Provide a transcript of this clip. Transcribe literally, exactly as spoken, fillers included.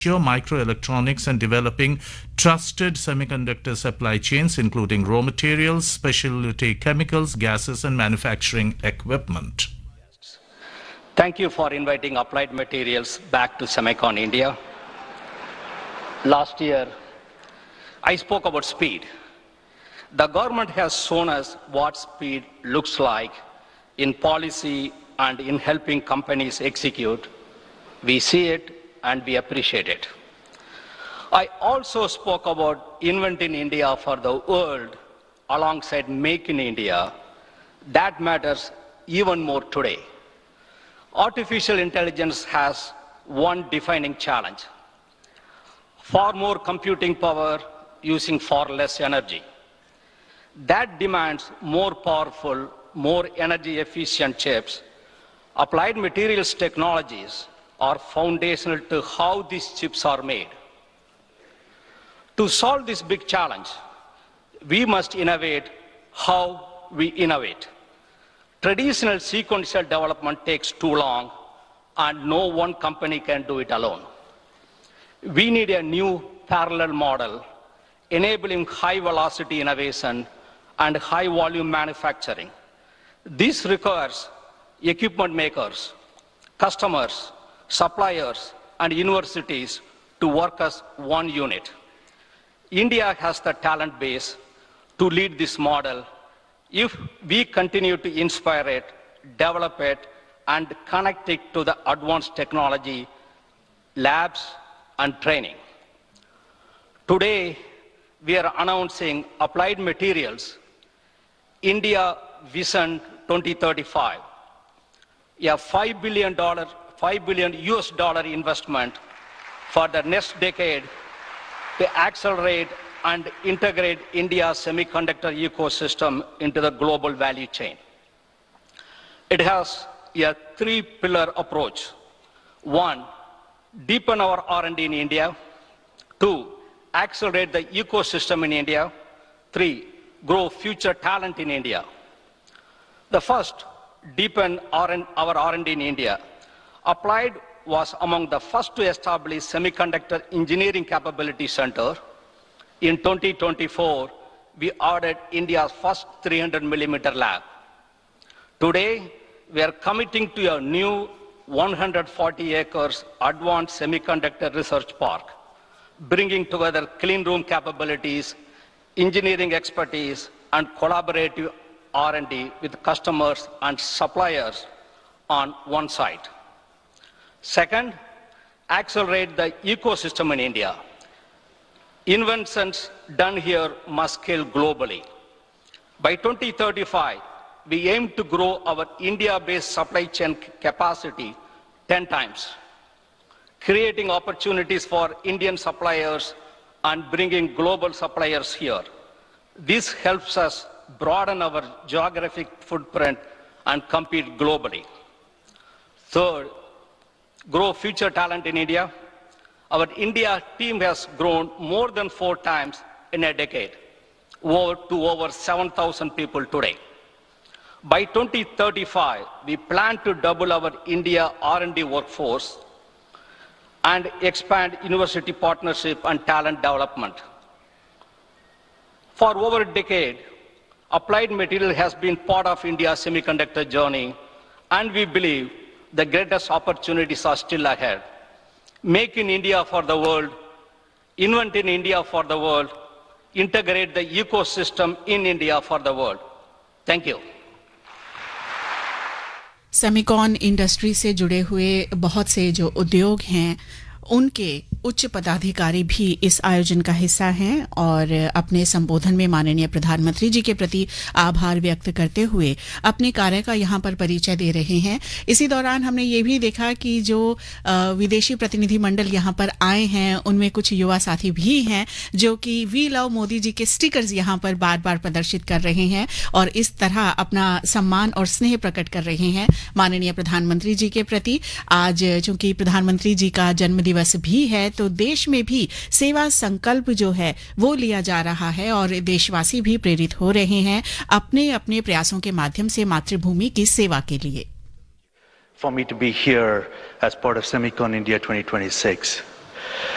microelectronics and developing trusted semiconductor supply chains, including raw materials, specialty chemicals, gases, and manufacturing equipment. Thank you for inviting Applied Materials back to Semicon India. Last year, I spoke about speed. The government has shown us what speed looks like in policy and in helping companies execute. We see it and we appreciate it. I also spoke about Invent in India for the world alongside Make in India. That matters even more today. Artificial intelligence has one defining challenge: far more computing power using far less energy. That demands more powerful, more energy efficient chips. Applied Materials technologies are foundational to how these chips are made. To solve this big challenge, we must innovate how we innovate. Traditional sequential development takes too long, and no one company can do it alone. We need a new parallel model enabling high velocity innovation and high volume manufacturing. This requires equipment makers, customers, suppliers, and universities to work as one unit. India has the talent base to lead this model if we continue to inspire it, develop it, and connect it to the advanced technology, labs, and training. Today, we are announcing Applied Materials India Vision twenty thirty-five, a five billion dollars five billion U S dollar investment for the next decade to accelerate and integrate India's semiconductor ecosystem into the global value chain. It has a three-pillar approach. One, deepen our R and D in India. Two, accelerate the ecosystem in India. Three, grow future talent in India. The first, deepen our R and D in India. Applied was among the first to establish Semiconductor Engineering Capability Center. In twenty twenty-four, we added India's first three hundred millimeter lab. Today, we are committing to a new one hundred forty acres advanced semiconductor research park, bringing together clean room capabilities, engineering expertise, and collaborative R and D with customers and suppliers on one site. Second, accelerate the ecosystem in India. Inventions done here must scale globally. By twenty thirty-five, we aim to grow our India-based supply chain capacity ten times, creating opportunities for Indian suppliers and bringing global suppliers here. This helps us broaden our geographic footprint and compete globally. Third, grow future talent in India. Our India team has grown more than four times in a decade, over to over seven thousand people today. By twenty thirty-five, we plan to double our India R and D workforce and expand university partnership and talent development. For over a decade, Applied Materials has been part of India's semiconductor journey, and we believe the greatest opportunities are still ahead. Make in India for the world, invent in India for the world, integrate the ecosystem in India for the world. Thank you. Semicon industry से जुड़े हुए बहुत से जो उद्योग हैं उनके उच्च पदाधिकारी भी इस आयोजन का हिस्सा हैं और अपने संबोधन में माननीय प्रधानमंत्री जी के प्रति आभार व्यक्त करते हुए अपने कार्य का यहां पर परिचय दे रहे हैं। इसी दौरान हमने ये भी देखा कि जो विदेशी प्रतिनिधि मंडल यहां पर आए हैं उनमें कुछ युवा साथी भी हैं जो कि वी लव मोदी जी के स्टिकर्स यहां पर बार-बार प्रदर्शित कर रहे हैं और इस तरह अपना सम्मान और स्नेह प्रकट कर रहे हैं माननीय प्रधानमंत्री जी के प्रति। आज चूंकि प्रधानमंत्री जी का जन्म दिवस भी है तो देश में भी सेवा संकल्प जो है वो लिया जा रहा है और देशवासी भी प्रेरित हो रहे हैं अपने अपने प्रयासों के माध्यम से मातृभूमि की सेवा के लिए। For me to be here as part of Semicon India twenty twenty-six.